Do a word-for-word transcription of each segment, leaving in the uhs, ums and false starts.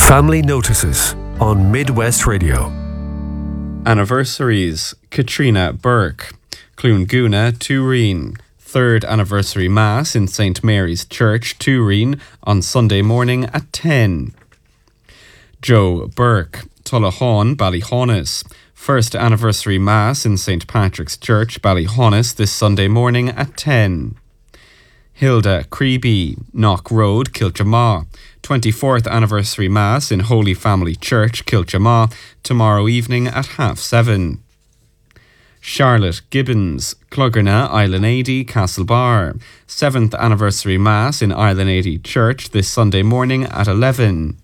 Family Notices on Midwest Radio. Anniversaries: Katrina Burke, Clúngúna, Turin. Third anniversary Mass in Saint Mary's Church, Turin, on Sunday morning at ten. Joe Burke, Tullahawn, Ballyhaunis. First anniversary Mass in Saint Patrick's Church, Ballyhaunis, this Sunday morning at ten. Hilda Creeby, Knock Road, Kilchamaw. twenty-fourth anniversary Mass in Holy Family Church, Kilchamaw, tomorrow evening at half seven. Charlotte Gibbons, Clogherna, Island Castlebar. seventh anniversary Mass in Island Church this Sunday morning at eleven.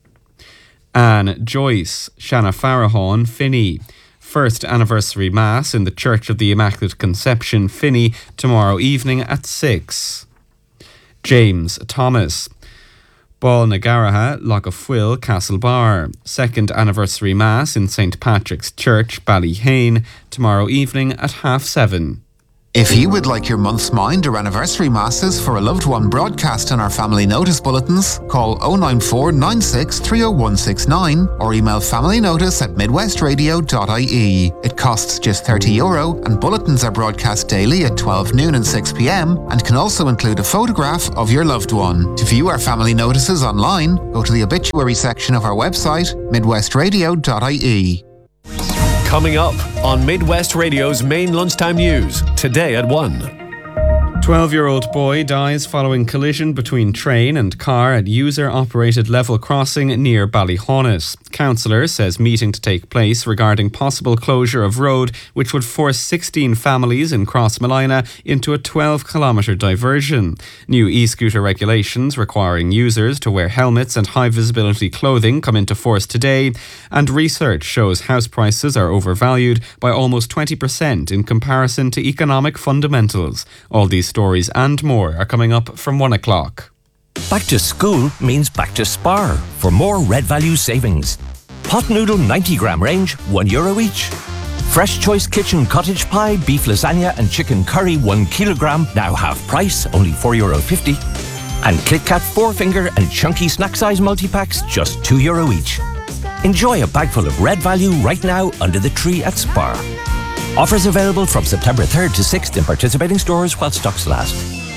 Anne Joyce, Shanna Farahon, Finney. First anniversary Mass in the Church of the Immaculate Conception, Finney, tomorrow evening at six. James Thomas, Balnagaraha, Lochafuil, Castlebar. Second anniversary Mass in Saint Patrick's Church, Ballyhane, tomorrow evening at half seven. If you would like your month's mind or anniversary masses for a loved one broadcast on our family notice bulletins, call oh nine four nine six three oh one six nine or email familynotice at midwestradio dot I E. It costs just thirty euro and bulletins are broadcast daily at twelve noon and six p.m. and can also include a photograph of your loved one. To view our family notices online, go to the obituary section of our website, midwestradio dot I E. Coming up on Midwest Radio's main lunchtime news, today at one. twelve-year-old boy dies following collision between train and car at user-operated level crossing near Ballyhaunis. Councillor says meeting to take place regarding possible closure of road which would force sixteen families in Crossmolina into a twelve kilometre diversion. New e-scooter regulations requiring users to wear helmets and high-visibility clothing come into force today, and research shows house prices are overvalued by almost twenty percent in comparison to economic fundamentals. All these stories and more are coming up from one o'clock. Back to school means back to Spar for more Red Value savings. Pot noodle ninety gram range, one euro each. Fresh Choice Kitchen cottage pie, beef lasagna and chicken curry one kilogram, now half price, only four euro fifty. And Kit Kat four finger and chunky snack size multi-packs, just two euro each. Enjoy a bag full of Red Value right now under the tree at Spar. Offers available from September third to sixth in participating stores while stocks last.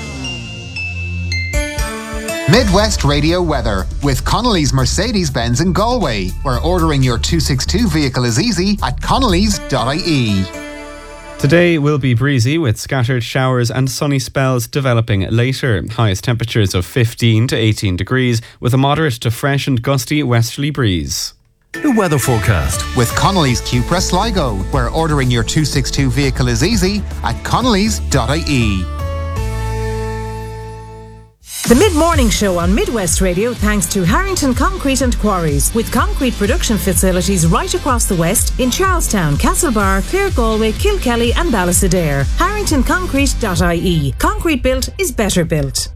Midwest Radio weather with Connolly's Mercedes-Benz in Galway, where ordering your two sixty-two vehicle is easy at connellys dot I E. Today will be breezy with scattered showers and sunny spells developing later. Highest temperatures of fifteen to eighteen degrees with a moderate to fresh and gusty westerly breeze. The weather forecast with Connolly's Cupra Sligo, where ordering your two sixty-two vehicle is easy at connellys dot I E. The Mid-Morning Show on Midwest Radio thanks to Harrington Concrete and Quarries, with concrete production facilities right across the west in Charlestown, Castlebar, Clare Galway, Kilkelly and Ballysadare. harrington concrete dot I E. Concrete built is better built.